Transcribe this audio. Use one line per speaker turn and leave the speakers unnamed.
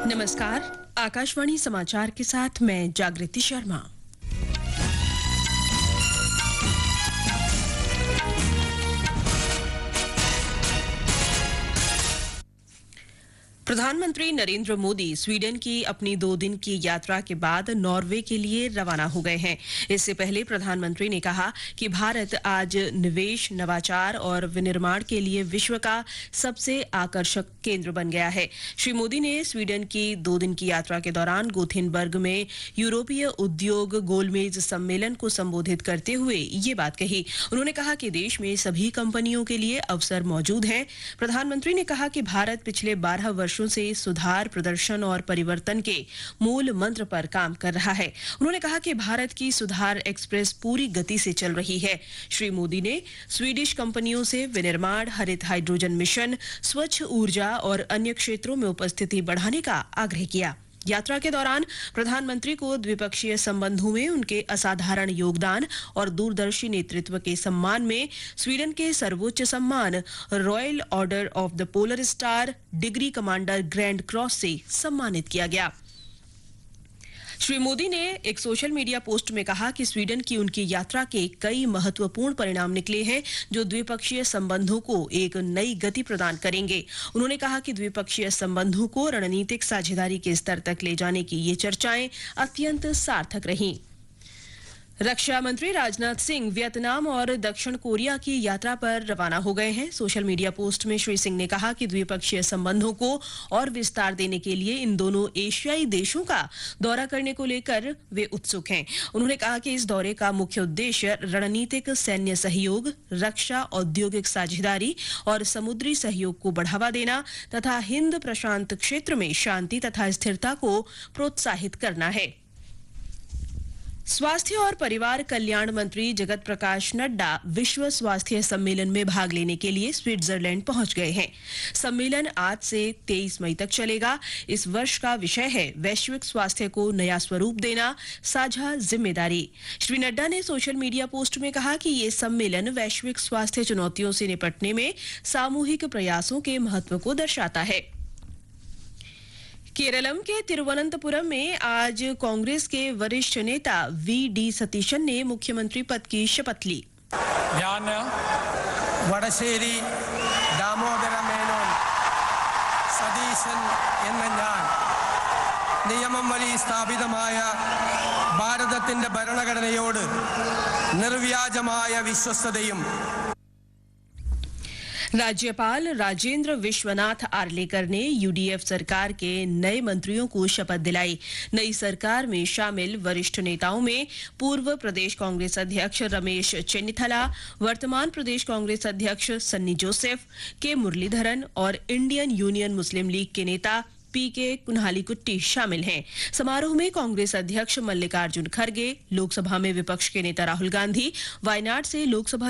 नमस्कार, आकाशवाणी समाचार के साथ मैं जागृति शर्मा। प्रधानमंत्री नरेंद्र मोदी स्वीडन की अपनी 2 दिन की यात्रा के बाद नॉर्वे के लिए रवाना हो गए हैं। इससे पहले प्रधानमंत्री ने कहा कि भारत आज निवेश, नवाचार और विनिर्माण के लिए विश्व का सबसे आकर्षक केंद्र बन गया है। श्री मोदी ने स्वीडन की 2 दिन की यात्रा के दौरान गोथेनबर्ग में यूरोपीय उद्योग गोलमेज सम्मेलन को संबोधित करते हुए ये बात कही। उन्होंने कहा कि देश में सभी कंपनियों के लिए अवसर मौजूद हैं। प्रधानमंत्री ने कहा कि भारत पिछले 12 वर्षों से सुधार, प्रदर्शन और परिवर्तन के मूल मंत्र पर काम कर रहा है। उन्होंने कहा कि भारत की सुधार एक्सप्रेस पूरी गति से चल रही है। श्री मोदी ने स्वीडिश कंपनियों से विनिर्माण, हरित हाइड्रोजन मिशन, स्वच्छ ऊर्जा और अन्य क्षेत्रों में उपस्थिति बढ़ाने का आग्रह किया। यात्रा के दौरान प्रधानमंत्री को द्विपक्षीय संबंधों में उनके असाधारण योगदान और दूरदर्शी नेतृत्व के सम्मान में स्वीडन के सर्वोच्च सम्मान royal order of the polar star degree commander grand cross से सम्मानित किया गया। श्री मोदी ने एक सोशल मीडिया पोस्ट में कहा कि स्वीडन की उनकी यात्रा के कई महत्वपूर्ण परिणाम निकले हैं जो द्विपक्षीय संबंधों को एक नई गति प्रदान करेंगे। उन्होंने कहा कि द्विपक्षीय संबंधों को रणनीतिक साझेदारी के स्तर तक ले जाने की ये चर्चाएं अत्यंत सार्थक रहीं। रक्षा मंत्री राजनाथ सिंह वियतनाम और दक्षिण कोरिया की यात्रा पर रवाना हो गए हैं। सोशल मीडिया पोस्ट में श्री सिंह ने कहा कि द्विपक्षीय संबंधों को और विस्तार देने के लिए इन दोनों एशियाई देशों का दौरा करने को लेकर वे उत्सुक हैं। उन्होंने कहा कि इस दौरे का मुख्य उद्देश्य रणनीतिक सैन्य सहयोग, रक्षा, औद्योगिक साझेदारी और समुद्री सहयोग को बढ़ावा देना तथा हिंद प्रशांत क्षेत्र में शांति तथा स्थिरता को प्रोत्साहित करना है। स्वास्थ्य और परिवार कल्याण मंत्री जगत प्रकाश नड्डा विश्व स्वास्थ्य सम्मेलन में भाग लेने के लिए स्विट्जरलैंड पहुंच गए हैं। सम्मेलन आज से 23 मई तक चलेगा। इस वर्ष का विषय है वैश्विक स्वास्थ्य को नया स्वरूप देना, साझा जिम्मेदारी। श्री नड्डा ने सोशल मीडिया पोस्ट में कहा कि ये सम्मेलन वैश्विक स्वास्थ्य चुनौतियों से निपटने में सामूहिक प्रयासों के महत्व को दर्शाता है। केरलम के तिरुवनंतपुरम में आज कांग्रेस के वरिष्ठ नेता वी.डी. सतीशन ने मुख्यमंत्री पद की शपथ ली।
വടശ്ശേരി ദാമോദര മേനോൻ സതീശൻ എന്ന ഞാൻ നിയമം വഴി സ്ഥാപിതമായ ഭാരതത്തിന്റെ ഭരണഘടനയോട് നിർവ്യാജമായ വിശ്വസ്തതയും
राज्यपाल राजेंद्र विश्वनाथ आर्लेकर ने यूडीएफ सरकार के नए मंत्रियों को शपथ दिलाई। नई सरकार में शामिल वरिष्ठ नेताओं में पूर्व प्रदेश कांग्रेस अध्यक्ष रमेश चेन्निथला, वर्तमान प्रदेश कांग्रेस अध्यक्ष सन्नी जोसेफ, के मुरलीधरन और इंडियन यूनियन मुस्लिम लीग के नेता पीके कुन्हालीकुट्टी शामिल हैं। समारोह में कांग्रेस अध्यक्ष मल्लिकार्जुन खड़गे, लोकसभा में विपक्ष के नेता राहुल गांधी, वायनाड से लोकसभा